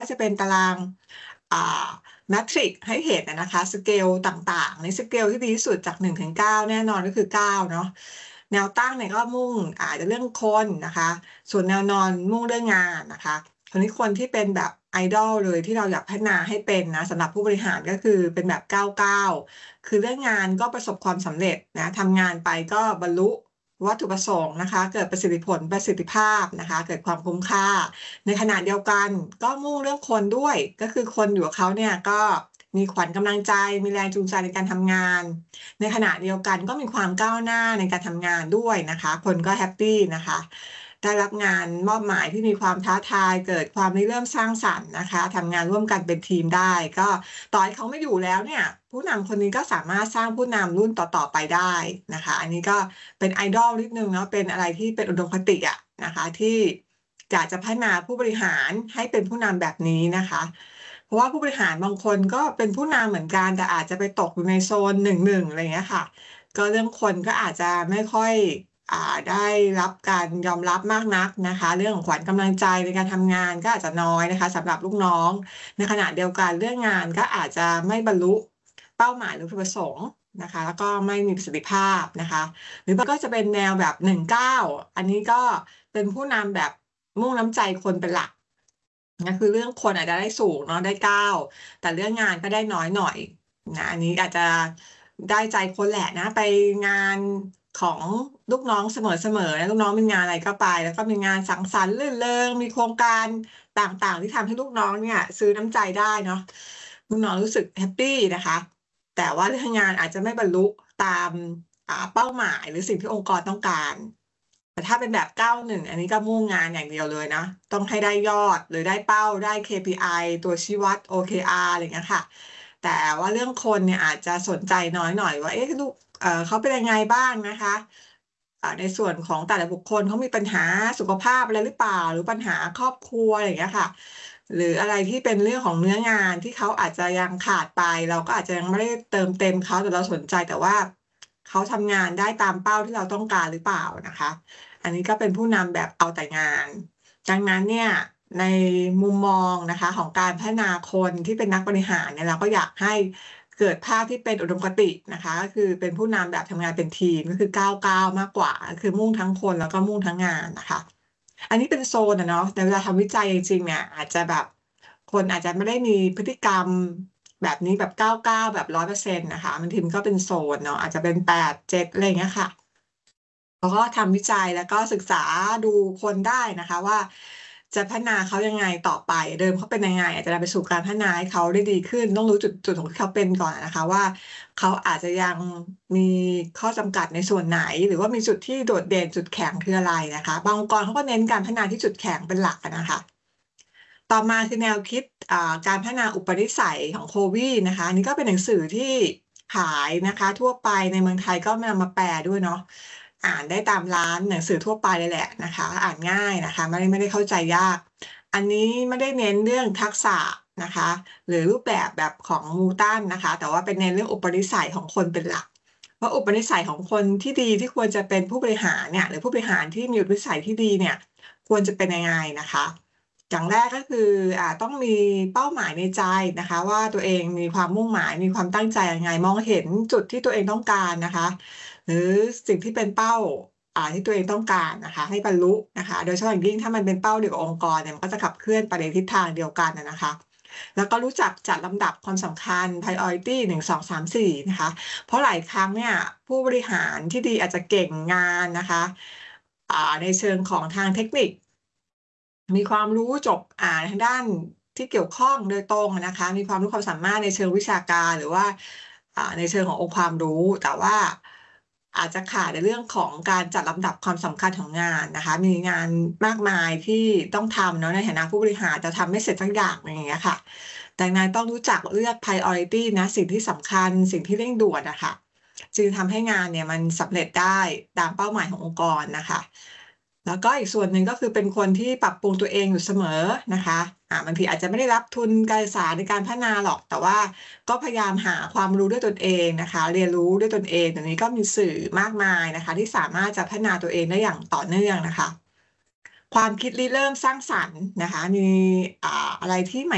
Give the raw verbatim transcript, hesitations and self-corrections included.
ก็จะเป็นตารางอ่าแมทริกให้เห็นนะคะสเกลต่างๆในสเกลที่ดีที่สุดจากหนึ่งถึงเก้าแน่นอนก็คือเก้าเนาะแนวตั้งเนี่ยก็มุ่งอาจจะเรื่องคนนะคะส่วนแนวนอนมุ่งเรื่องงานนะคะคนนี้คนที่เป็นแบบไอดอลเลยที่เราอยากพัฒนาให้เป็นนะสำหรับผู้บริหารก็คือเป็นแบบเก้าเก้าคือเรื่องงานก็ประสบความสำเร็จนะทำงานไปก็บรรลุวัตถุประสงค์นะคะเกิดประสิทธิผลประสิทธิภาพนะคะเกิดความคุ้มค่าในขณะเดียวกันก็มุ่งเรื่องคนด้วยก็คือคนอยู่กับเขาเนี่ยก็มีขวัญกำลังใจมีแรงจูงใจในการทำงานในขณะเดียวกันก็มีความก้าวหน้าในการทำงานด้วยนะคะคนก็แฮปปี้นะคะได้รับงานมอบหมายที่มีความท้าทายเกิดความริเริ่มสร้างสรรค์นะคะทำงานร่วมกันเป็นทีมได้ก็ต่อให้เขาไม่อยู่แล้วเนี่ยผู้นำคนนี้ก็สามารถสร้างผู้นำรุ่นต่อๆไปได้นะคะอันนี้ก็เป็นไอดอลนิดนึงเนาะเป็นอะไรที่เป็นอุดมคติอะนะคะที่อยากจะพัฒนาผู้บริหารให้เป็นผู้นำแบบนี้นะคะเพราะว่าผู้บริหารบางคนก็เป็นผู้นำเหมือนกันแต่อาจจะไปตกอยู่ในโซนหนึ่งหนึ่งอะไรอย่างเงี้ยค่ะก็เรื่องคนก็อาจจะไม่ค่อยอ่าได้รับการยอมรับมากนักนะคะเรื่องของขวัญกำลังใจในการทำงานก็อาจจะน้อยนะคะสำหรับลูกน้องในขณะเดียวกันเรื่องงานก็อาจจะไม่บรรลุเป้าหมายหรือวัตถุประสงค์นะคะแล้วก็ไม่มีประสิทธิภาพนะคะหรือบางก็จะเป็นแนวแบบหนึ่งเก้าอันนี้ก็เป็นผู้นำแบบมุ่งน้ำใจคนเป็นหลักนะคือเรื่องคนอาจจะได้สูงเนาะได้เก้าแต่เรื่องงานก็ได้น้อยหน่อยนะอันนี้อาจจะได้ใจคนแหละนะไปงานของลูกน้องเสมอๆแล้วลูกน้องมีงานอะไรก็ไปแล้วก็มีงานสังสรรค์รื่นเริงมีโครงการต่างๆที่ทำให้ลูกน้องเนี่ยซื้อน้ำใจได้เนาะลูกน้องรู้สึกแฮปปีนะคะแต่ว่าเรื่องงานอาจจะไม่บรรลุตามอ่าเป้าหมายหรือสิ่งที่องค์กรต้องการแต่ถ้าเป็นแบบเก้าหนึ่งอันนี้ก็มุ่งงานอย่างเดียวเลยนะต้องให้ได้ยอดหรือได้เป้าได้ เค พี ไอ ตัวชี้วัด โอ เค อาร์ อะไรอย่างเงี้ยค่ะแต่ว่าเรื่องคนเนี่ยอาจจะสนใจน้อยหน่อยว่าเอ๊ะลูกเอ่อเขาเป็นยังไงบ้างนะคะอ่าในส่วนของแต่ละบุคคลเขามีปัญหาสุขภาพอะไรหรือเปล่าหรือปัญหาครอบครัวอะไรอย่างเงี้ยค่ะหรืออะไรที่เป็นเรื่องของเนื้องานที่เขาอาจจะยังขาดไปเราก็อาจจะยังไม่ได้เติมเต็มเขาแต่เราสนใจแต่ว่าเขาทำงานได้ตามเป้าที่เราต้องการหรือเปล่านะคะ อันนี้ก็เป็นผู้นำแบบเอาแต่งาน ดังนั้นเนี่ยในมุมมองนะคะของการพัฒนาคนที่เป็นนักบริหารเนี่ยเราก็อยากให้เกิดภาพที่เป็นอุดมคตินะคะก็คือเป็นผู้นำแบบทำงานเป็นทีมก็คือก้าวก้าวมากกว่าคือมุ่งทั้งคนแล้วก็มุ่งทั้งงานนะคะอันนี้เป็นโซนอะเนาะแต่เวลาทำวิจัยจริงๆเนี่ยอาจจะแบบคนอาจจะไม่ได้มีพฤติกรรมแบบนี้แบบก้าวก้าวแบบร้อยเปอร์เซ็นต์นะคะบางทีมันก็เป็นโซนเนาะอาจจะเป็นแปดเจ็ดอะไรอย่างเงี้ยค่ะ เขาก็ทำวิจัยแล้วก็ศึกษาดูคนได้นะคะว่าจะพัฒนาเขายังไงต่อไปเดิมเขาเป็นยังไงอาจจะนำไปสู่การพัฒนาให้เขาได้ดีขึ้นต้องรู้จุดจุดของที่เขาเป็นก่อนนะคะว่าเขาอาจจะยังมีข้อจำกัดในส่วนไหนหรือว่ามีจุดที่โดดเด่นจุดแข็งคืออะไรนะคะบางองค์กรเขาก็เน้นการพัฒนาที่จุดแข็งเป็นหลักอะนะคะ ต่อมาคือแนวคิดอ่าการพัฒนาอุปนิสัยของโควีนะคะอันนี้ก็เป็นหนังสือที่ขายนะคะทั่วไปในเมืองไทยก็นำมาแปลด้วยเนาะอ่านได้ตามร้านหนังสือทั่วไปเลยแหละนะคะอ่านง่ายนะคะไม่ได้ไม่ได้เข้าใจยากอันนี้ไม่ได้เน้นเรื่องทักษะนะคะหรือรูปแบบแบบของมูตันนะคะแต่ว่าเป็นเน้นเรื่องอุปนิสัยของคนเป็นหลักว่าอุปนิสัยของคนที่ดีที่ควรจะเป็นผู้บริหารเนี่ยหรือผู้บริหารที่มีอุปนิสัยที่ดีเนี่ยควรจะเป็นยังไงนะคะ อย่างแรกก็คืออ่าต้องมีเป้าหมายในใจนะคะว่าตัวเองมีความมุ่งหมายมีความตั้งใจยังไงมองเห็นจุดที่ตัวเองต้องการนะคะหรือสิ่งที่เป็นเป้าอ่าที่ตัวเองต้องการนะคะให้บรรลุนะคะโดยเฉพาะอย่างยิ่งถ้ามันเป็นเป้าเดียวกับองค์กรเนี่ยมันก็จะขับเคลื่อนไปในทิศทางเดียวกันนะนะคะแล้วก็รู้จักจัดลำดับความสำคัญ priority หนึ่ง สอง สาม สี่นะคะเพราะหลายครั้งเนี่ยผู้บริหารที่ดีอาจจะเก่งงานนะคะอ่าในเชิงของทางเทคนิค มีความรู้จบอ่าทางด้านที่เกี่ยวข้องโดยตรงนะคะ มีความรู้ความสามารถในเชิงวิชาการหรือว่าอ่าในเชิงขององค์ความรู้ แต่ว่าอาจจะขาดในเรื่องของการจัดลำดับความสำคัญของงานนะคะ มีงานมากมายที่ต้องทำเนาะในฐานะผู้บริหารแต่ทำไม่เสร็จสักอย่างอย่างเงี้ยค่ะดังนั้นต้องรู้จักเลือก priority นะสิ่งที่สำคัญสิ่งที่เร่งด่วนน่ะค่ะจึงทำให้งานเนี่ยมันสำเร็จได้ตามเป้าหมายขององค์กรน่ะค่ะ แล้วก็อีกส่วนหนึ่งก็คือเป็นคนที่ปรับปรุงตัวเองอยู่เสมอนะคะอ่าบางทีอาจจะไม่ได้รับทุนการศึกษาในการพัฒนาหรอกแต่ว่าก็พยายามหาความรู้ด้วยตนเองนะคะเรียนรู้ด้วยตนเองเดี๋ยวนี้ก็มีสื่อมากมายนะคะที่สามารถจะพัฒนาตัวเองได้อย่างต่อเนื่องนะคะความคิดริเริ่มสร้างสรรค์นะคะมีอ่าอะไรที่ใหม่